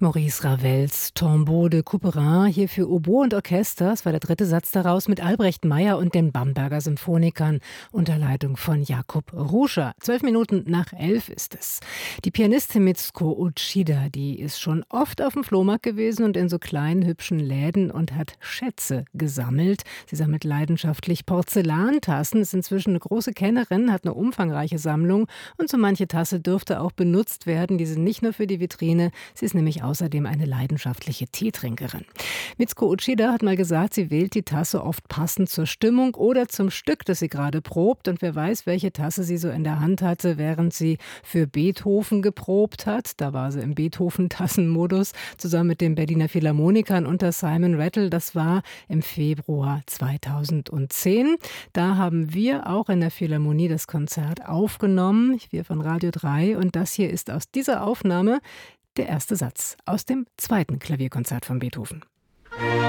Maurice Ravels Tombeau de Couperin, hier für Oboe und Orchester. Das war der dritte Satz daraus mit Albrecht Meyer und den Bamberger Symphonikern unter Leitung von Jakub Ruscha. 11 ist es. Die Pianistin Mitsuko Uchida, die ist schon oft auf dem Flohmarkt gewesen und in so kleinen, hübschen Läden und hat Schätze gesammelt. Sie sammelt leidenschaftlich Porzellantassen, ist inzwischen eine große Kennerin, hat eine umfangreiche Sammlung und so manche Tasse dürfte auch benutzt werden. Die sind nicht nur für die Vitrine, sie ist nämlich außerdem eine leidenschaftliche Teetrinkerin. Mitsuko Uchida hat mal gesagt, sie wählt die Tasse oft passend zur Stimmung oder zum Stück, das sie gerade probt. Und wer weiß, welche Tasse sie so in der Hand hatte, während sie für Beethoven geprobt hat. Da war sie im Beethoven-Tassenmodus zusammen mit den Berliner Philharmonikern unter Simon Rattle. Das war im Februar 2010. Da haben wir auch in der Philharmonie das Konzert aufgenommen, wir von Radio 3. Und das hier ist aus dieser Aufnahme der erste Satz aus dem zweiten Klavierkonzert von Beethoven.